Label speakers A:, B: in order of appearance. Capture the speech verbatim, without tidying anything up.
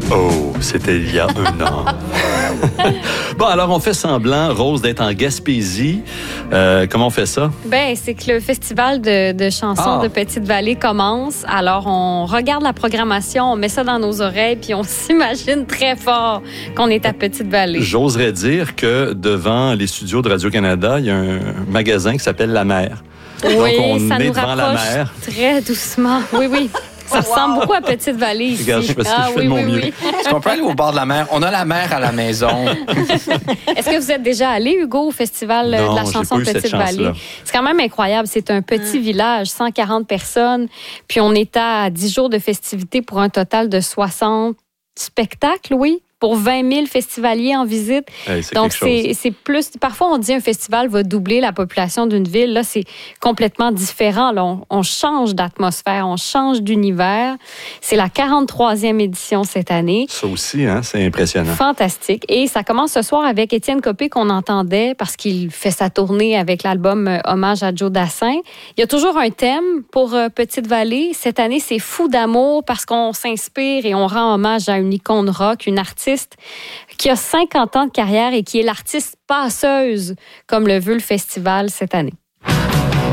A: Oh, c'était il y a un an. Bon, alors on fait semblant, Rose, d'être en Gaspésie. Euh, comment on fait ça?
B: Ben, c'est que le festival de, de chansons
A: Ah.
B: de Petite-Vallée commence. Alors, on regarde la programmation, on met ça dans nos oreilles, puis on s'imagine très fort qu'on est à Petite-Vallée.
A: J'oserais dire que devant les studios de Radio-Canada, il y a un magasin qui s'appelle La Mer.
B: Oui,
A: Donc, on
B: ça
A: est
B: nous
A: devant la
B: rapproche
A: mer.
B: très doucement. Oui, oui. Ça ressemble beaucoup à Petite-Vallée ici.
A: Regarde, je fais,
B: Ah,
A: je fais
B: oui,
A: de mon
B: oui,
A: mieux.
B: oui.
C: Est-ce qu'on peut aller au bord de la mer? On a la mer à la maison.
B: Est-ce que vous êtes déjà allé, Hugo, au festival euh,
A: Non,
B: de la
A: j'ai
B: chanson
A: pas eu cette
B: Petite-Vallée?
A: chance-là.
B: C'est quand même incroyable. C'est un petit village, cent quarante personnes. Puis on est à dix jours de festivités pour un total de soixante spectacles, oui, pour vingt mille festivaliers en visite.
A: Hey, c'est
B: Donc,
A: quelque chose.
B: c'est, c'est plus... Parfois, on dit un festival va doubler la population d'une ville. Là, c'est complètement différent. Là, on, on change d'atmosphère, on change d'univers. C'est la quarante-troisième édition cette année.
A: Ça aussi, hein, c'est impressionnant.
B: Fantastique. Et ça commence ce soir avec Étienne Copé qu'on entendait parce qu'il fait sa tournée avec l'album euh, Hommage à Joe Dassin. Il y a toujours un thème pour euh, Petite-Vallée. Cette année, c'est Fou d'amour parce qu'on s'inspire et on rend hommage à une icône rock, une artiste qui a cinquante ans de carrière et qui est l'artiste passeuse, comme le veut le festival cette année.